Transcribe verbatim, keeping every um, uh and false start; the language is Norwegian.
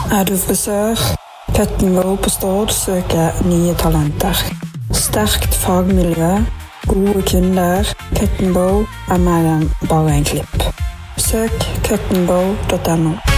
Er du frisør? Cut and Go på Stord søker nye talenter. Sterkt fagmiljø, gode kunder. Cut and Go er mer enn bare en klipp. Søk cut and go punktum no.